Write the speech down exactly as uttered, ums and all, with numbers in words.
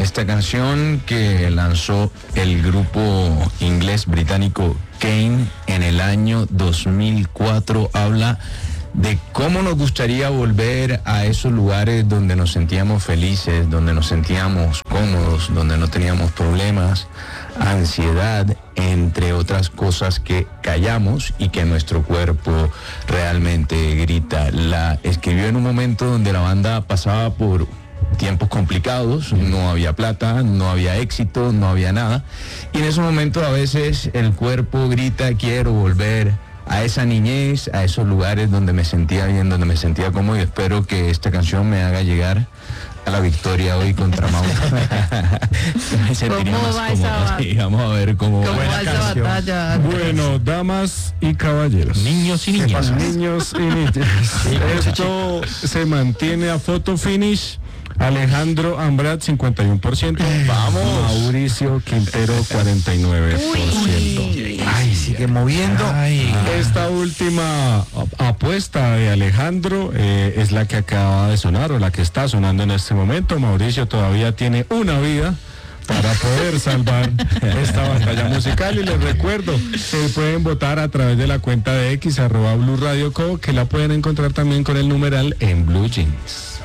Esta canción que lanzó el grupo inglés británico Kane en el año dos mil cuatro habla de cómo nos gustaría volver a esos lugares donde nos sentíamos felices, donde nos sentíamos cómodos, donde no teníamos problemas, ansiedad, entre otras cosas que callamos y que nuestro cuerpo realmente grita. La escribió en un momento donde la banda pasaba por tiempos complicados, no había plata, no había éxito, no había nada, y en ese momento a veces el cuerpo grita: quiero volver a esa niñez, a esos lugares donde me sentía bien, donde me sentía cómodo, y espero que esta canción me haga llegar a la victoria hoy contra Mauro. Me sentiría ¿Cómo más va cómodo. esa Sí, vamos a ver cómo, ¿Cómo va esa canción. batalla? Bueno, damas y caballeros, Niños y niñas. niños y niñas, esto se mantiene a photo finish. Alejandro Ambrat cincuenta y uno por ciento, Vamos. Mauricio Quintero cuarenta y nueve por ciento. Ay, sigue moviendo. Ay. Esta última apuesta de Alejandro eh, es la que acaba de sonar, o la que está sonando en este momento. Mauricio todavía tiene una vida para poder salvar esta batalla musical, y les recuerdo que pueden votar a través de la cuenta de X arroba Blue Radio Co, que la pueden encontrar también con el numeral en Blue Jeans.